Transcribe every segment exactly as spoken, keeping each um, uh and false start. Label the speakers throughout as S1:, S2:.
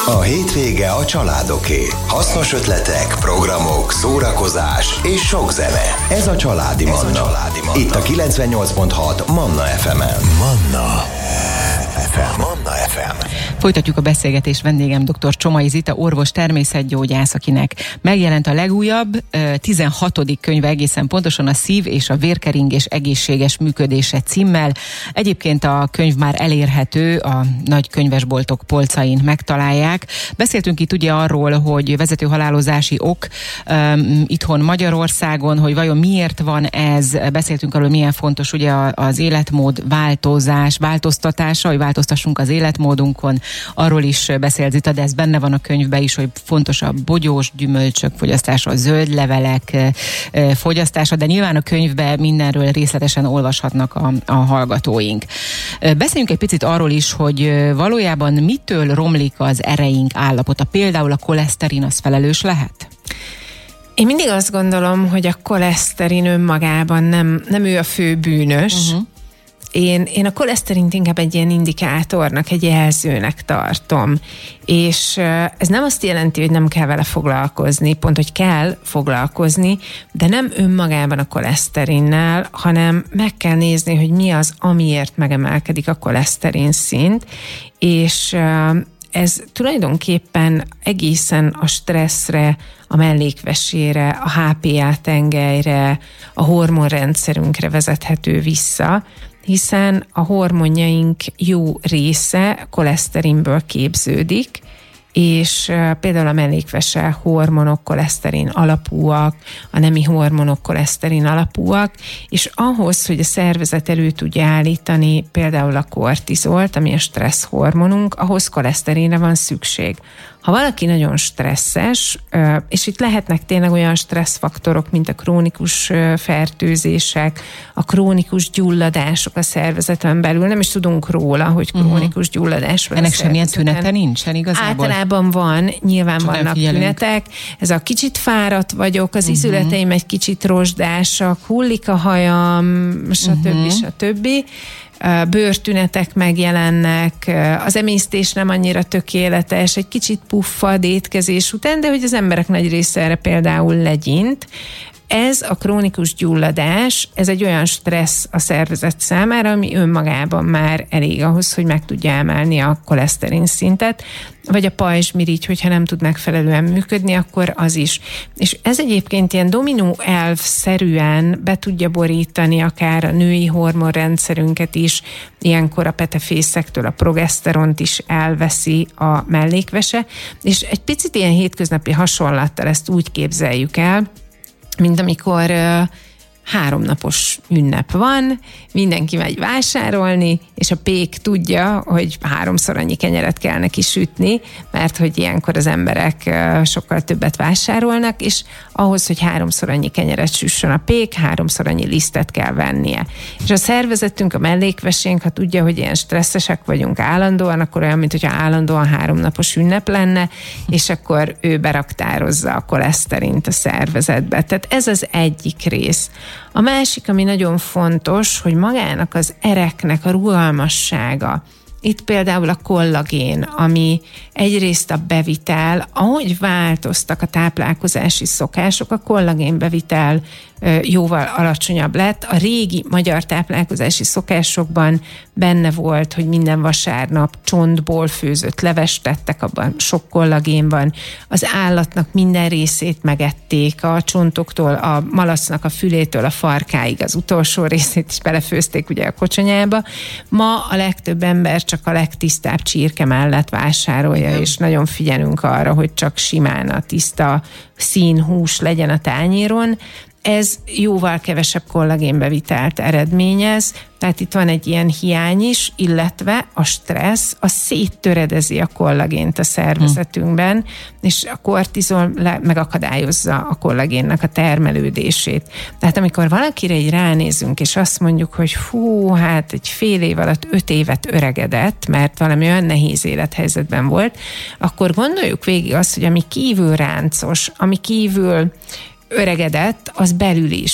S1: A hétvége a családoké. Hasznos ötletek, programok, szórakozás és sok zene. Ez a Családi Manna. A Családi Manna. Itt a kilencvennyolc pont hat Manna ef em-en. Manna ef em. Manna ef em.
S2: Folytatjuk a beszélgetést, vendégem dr. Csomai Zita, orvos, természetgyógyász, akinek megjelent a legújabb, tizenhatodik könyve, egészen pontosan a Szív- és a vérkeringés egészséges működése címmel. Egyébként a könyv már elérhető, a nagy könyvesboltok polcain megtalálják. Beszéltünk itt ugye arról, hogy vezető halálozási ok um, itthon Magyarországon, hogy vajon miért van ez, beszéltünk arról, milyen fontos ugye az életmód változás, változtatása, hogy változtassunk az életmódunkon. Arról is beszélt Zita, de ez benne van a könyvben is, hogy fontos a bogyós gyümölcsök fogyasztása, a zöld levelek fogyasztása, de nyilván a könyvben mindenről részletesen olvashatnak a, a hallgatóink. Beszéljünk egy picit arról is, hogy valójában mitől romlik az ereink állapota. Például a koleszterin az felelős lehet?
S3: Én mindig azt gondolom, hogy a koleszterin önmagában nem, nem ő a fő bűnös. Uh-huh. Én, én a koleszterint inkább egy ilyen indikátornak, egy jelzőnek tartom. És ez nem azt jelenti, hogy nem kell vele foglalkozni, pont, hogy kell foglalkozni, de nem önmagában a koleszterinnel, hanem meg kell nézni, hogy mi az, amiért megemelkedik a koleszterin szint, és ez tulajdonképpen egészen a stresszre, a mellékvesére, a há pé á tengelyre, a hormonrendszerünkre vezethető vissza, hiszen a hormonjaink jó része koleszterinből képződik, és például a mellékvese hormonok koleszterin alapúak, a nemi hormonok koleszterin alapúak, és ahhoz, hogy a szervezet elő tudja állítani például a kortizolt, ami a stressz hormonunk, ahhoz koleszterinre van szükség. Ha valaki nagyon stresszes, és itt lehetnek tényleg olyan stresszfaktorok, mint a krónikus fertőzések, a krónikus gyulladások a szervezeten belül, nem is tudunk róla, hogy krónikus gyulladás van.
S2: Ennek semmilyen tünete nincsen igazából?
S3: Általában van, nyilván
S2: csak
S3: vannak tünetek. Ez a kicsit fáradt vagyok, az uh-huh. izületeim egy kicsit rozsdásak, hullik a hajam, stb. Uh-huh. stb. Bőrtünetek megjelennek, az emésztés nem annyira tökéletes, egy kicsit puffad étkezés után, de hogy az emberek nagy része erre például legyint. Ez a krónikus gyulladás, ez egy olyan stressz a szervezet számára, ami önmagában már elég ahhoz, hogy meg tudja emelni a koleszterin szintet, vagy a pajzsmirigy, hogyha nem tud megfelelően működni, akkor az is. És ez egyébként ilyen dominó elv-szerűen be tudja borítani akár a női hormonrendszerünket is, ilyenkor a petefészektől a progeszteront is elveszi a mellékvese, és egy picit ilyen hétköznapi hasonlattal ezt úgy képzeljük el, mint amikor uh, háromnapos ünnep van, mindenki megy vásárolni, és a pék tudja, hogy háromszor annyi kenyeret kell neki sütni, mert hogy ilyenkor az emberek uh, sokkal többet vásárolnak, és ahhoz, hogy háromszor annyi kenyeret süssön a pék, háromszor annyi lisztet kell vennie. És a szervezetünk, a mellékvesénk, ha tudja, hogy ilyen stresszesek vagyunk állandóan, akkor olyan, mint hogyha állandóan háromnapos ünnep lenne, és akkor ő beraktározza a koleszterint a szervezetbe. Tehát ez az egyik rész. A másik, ami nagyon fontos, hogy magának az ereknek a rugalmassága. Itt például a kollagén, ami egyrészt a bevitel, ahogy változtak a táplálkozási szokások, a kollagén bevitel jóval alacsonyabb lett. A régi magyar táplálkozási szokásokban benne volt, hogy minden vasárnap csontból főzött levest tettek, abban sok kollagén van. Az állatnak minden részét megették, a csontoktól, a malacnak a fülétől a farkáig, az utolsó részét is belefőzték ugye a kocsonyába. Ma a legtöbb ember csak a legtisztább csirke mellett vásárolja, igen. És nagyon figyelünk arra, hogy csak simán a tiszta színhús legyen a tányéron. Ez jóval kevesebb kollagénbevitelt eredményez, tehát itt van egy ilyen hiány is, illetve a stressz, az széttöredezi a kollagént a szervezetünkben, hmm. és a kortizol megakadályozza a kollagénnek a termelődését. Tehát amikor valakire így ránézünk, és azt mondjuk, hogy fú, hát egy fél év alatt öt évet öregedett, mert valami olyan nehéz élethelyzetben volt, akkor gondoljuk végig azt, hogy ami kívül ráncos, ami kívül öregedett, az belül is.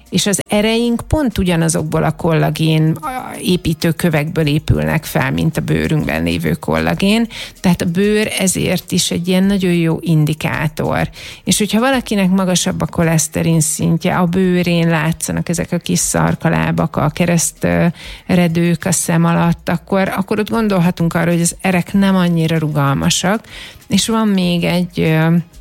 S3: és az ereink pont ugyanazokból a kollagén építőkövekből épülnek fel, mint a bőrünkben lévő kollagén, tehát a bőr ezért is egy ilyen nagyon jó indikátor. És hogyha valakinek magasabb a koleszterin szintje, a bőrén látszanak ezek a kis szarkalábak, a keresztredők a szem alatt, akkor, akkor ott gondolhatunk arra, hogy az erek nem annyira rugalmasak, és van még egy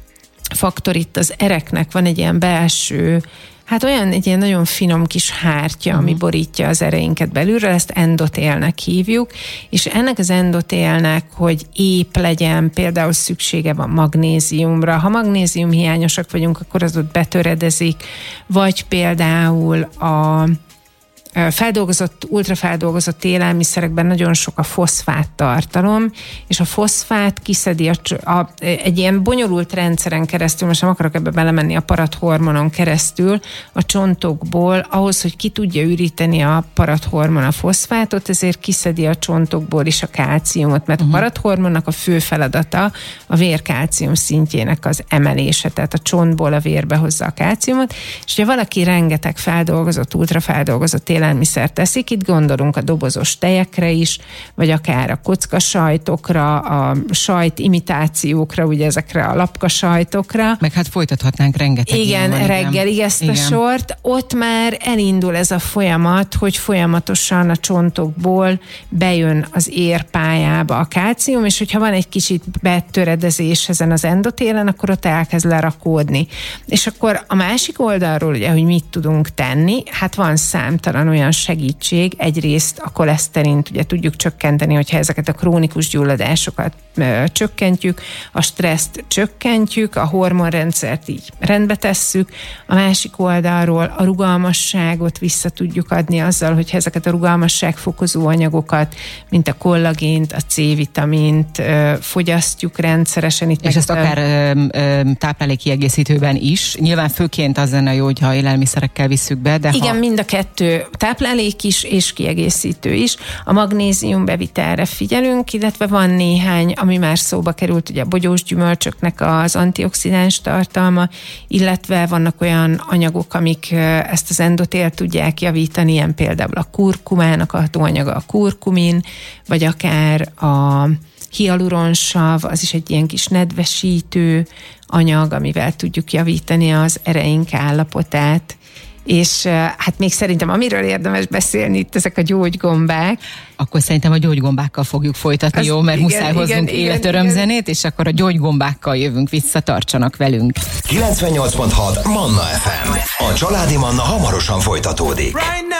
S3: faktor itt az ereknek, van egy ilyen belső, hát olyan egy ilyen nagyon finom kis hártya, uh-huh. ami borítja az ereinket belülről, ezt endotélnek hívjuk, és ennek az endotélnek, hogy épp legyen, például szüksége van magnéziumra. Ha magnézium hiányosak vagyunk, akkor az ott betöredezik, vagy például a feldolgozott, ultrafeldolgozott élelmiszerekben nagyon sok a foszfát tartalom, és a foszfát kiszedi a, a, egy ilyen bonyolult rendszeren keresztül, most nem akarok ebbe belemenni, a parathormonon keresztül a csontokból, ahhoz, hogy ki tudja üríteni a parathormon a foszfátot, ezért kiszedi a csontokból is a kálciumot, mert uh-huh. a parathormonnak a fő feladata a vérkálcium szintjének az emelése, tehát a csontból a vérbe hozza a kálciumot, és ha valaki rengeteg feldolgozott, ultrafeldolgozott élelmiszer teszik, itt gondolunk a dobozos tejekre is, vagy akár a kocka sajtokra, a sajt imitációkra, ugye ezekre a lapka sajtokra.
S2: Meg hát folytathatnánk rengeteg.
S3: Igen, van, reggelig ezt igen. a sort. Ott már elindul ez a folyamat, hogy folyamatosan a csontokból bejön az érpályába a kálcium, és hogyha van egy kicsit betöredezés ezen az endotélen, akkor ott elkezd lerakódni. És akkor a másik oldalról, ugye, hogy mit tudunk tenni, hát van számtalan olyan segítség, egyrészt a koleszterint ugye tudjuk csökkenteni, hogyha ezeket a krónikus gyulladásokat ö, csökkentjük, a stresszt csökkentjük, a hormonrendszert így rendbe tesszük, a másik oldalról a rugalmasságot vissza tudjuk adni azzal, hogyha ezeket a rugalmasságfokozó anyagokat, mint a kollagént, a C-vitamint ö, fogyasztjuk rendszeresen. Itt
S2: és ezt akár ö, ö, táplálékkiegészítőben is. Nyilván főként az lenne jó, hogyha élelmiszerekkel visszük be, de
S3: igen,
S2: ha...
S3: mind a kettő, táplálék is és kiegészítő is. A magnézium bevitelre figyelünk, illetve van néhány, ami már szóba került, ugye a bogyós gyümölcsöknek az antioxidáns tartalma, illetve vannak olyan anyagok, amik ezt az endotélt tudják javítani, ilyen például a kurkumának a hatóanyaga, a kurkumin, vagy akár a hialuronsav, az is egy ilyen kis nedvesítő anyag, amivel tudjuk javítani az ereink állapotát. És hát még szerintem, amiről érdemes beszélni itt, ezek a gyógygombák.
S2: Akkor szerintem a gyógygombákkal fogjuk folytatni, az, jó? Mert igen, muszáj hoznunk életörömzenét, és akkor a gyógygombákkal jövünk vissza, tartsanak velünk.
S1: kilencvennyolc pont hat Manna ef em. A családi Manna hamarosan folytatódik.